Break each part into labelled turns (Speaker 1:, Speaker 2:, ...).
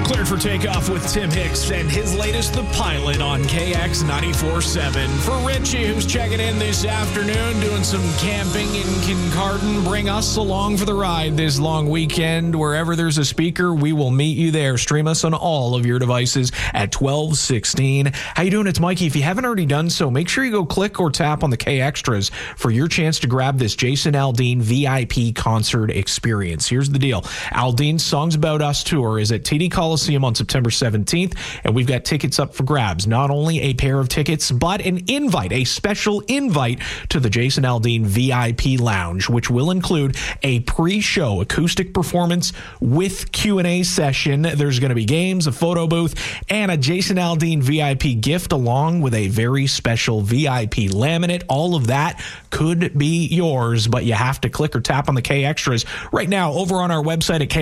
Speaker 1: Cleared for takeoff with Tim Hicks and his latest, The Pilot, on KX 94.7. For Richie, who's checking in this afternoon, doing some camping in Kincardine, bring us along for the ride this long weekend. Wherever there's a speaker, we will meet you there. Stream us on all of your devices at 1216. How you doing? It's Mikey. If you haven't already done so, make sure you go click or tap on the K Extras for your chance to grab this Jason Aldean VIP concert experience. Here's the deal. Aldean's Songs About Us tour is at TD Coliseum on September 17th, and we've got tickets up for grabs. Not only a pair of tickets, but an invite, a special invite to the Jason Aldean VIP Lounge, which will include a pre-show acoustic performance with Q&A session. There's going to be games, a photo booth, and a Jason Aldean VIP gift, along with a very special VIP laminate. All of that could be yours, but you have to click or tap on the K Extras right now over on our website at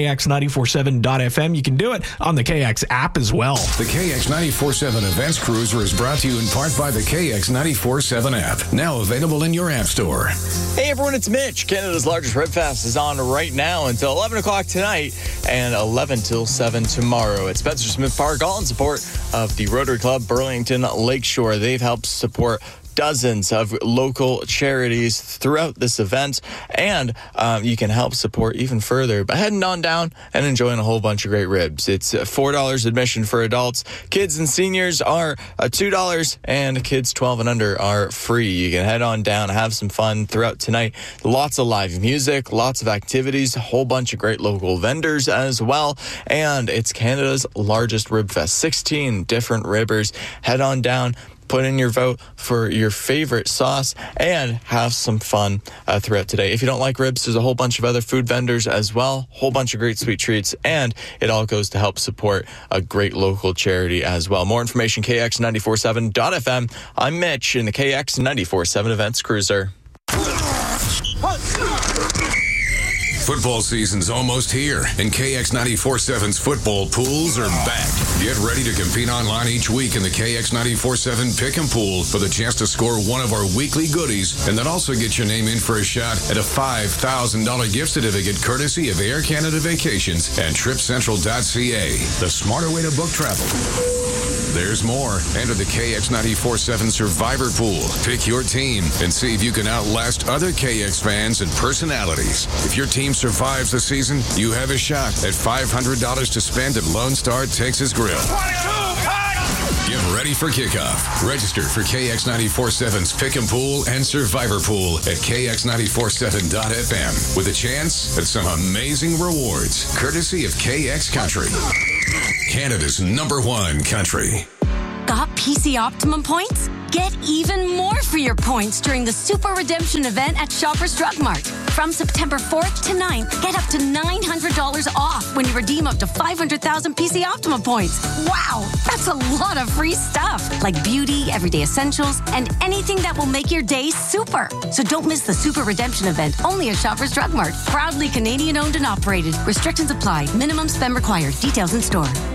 Speaker 1: kx947.fm. You can do it on the KX app as well.
Speaker 2: The KX 94.7 Events Cruiser is brought to you in part by the KX 94.7 app, now available in your app store.
Speaker 3: Hey everyone, it's Mitch. Canada's largest Rib Fest is on right now until 11 o'clock tonight and 11 till 7 tomorrow at Spencer Smith Park, all in support of the Rotary Club Burlington Lakeshore. They've helped support dozens of local charities throughout this event, and you can help support even further by heading on down and enjoying a whole bunch of great ribs. It's $4 admission for adults. Kids and seniors are $2, and kids 12 and under are free. You can head on down, have some fun throughout tonight. Lots of live music, lots of activities, a whole bunch of great local vendors as well, and it's Canada's largest rib fest. 16 different ribbers. Head on down, put in your vote for your favorite sauce, and have some fun throughout today. If you don't like ribs, there's a whole bunch of other food vendors as well, whole bunch of great sweet treats, and it all goes to help support a great local charity as well. More information, kx947.fm. I'm Mitch in the KX 94.7 Events Cruiser.
Speaker 2: Football season's almost here, and KX 94.7's football pools are back. Get ready to compete online each week in the KX 94.7 Pick 'em Pool for the chance to score one of our weekly goodies, and then also get your name in for a shot at a $5,000 gift certificate courtesy of Air Canada Vacations and TripCentral.ca, the smarter way to book travel. There's more. Enter the KX 94.7 Survivor Pool. Pick your team and see if you can outlast other KX fans and personalities. If your team survives the season, you have a shot at $500 to spend at Lone Star Texas Grill. Get ready for kickoff. Register for KX 94.7's Pick 'em Pool and Survivor Pool at kx947.fm with a chance at some amazing rewards, courtesy of KX Country, Canada's #1 country.
Speaker 4: Got PC Optimum points? Get even more for your points during the Super Redemption event at Shoppers Drug Mart. From September 4th to 9th, get up to $900 off when you redeem up to 500,000 PC Optimum points. Wow, that's a lot of free stuff, like beauty, everyday essentials, and anything that will make your day super. So don't miss the Super Redemption event, only at Shoppers Drug Mart. Proudly Canadian owned and operated. Restrictions apply. Minimum spend required. Details in store.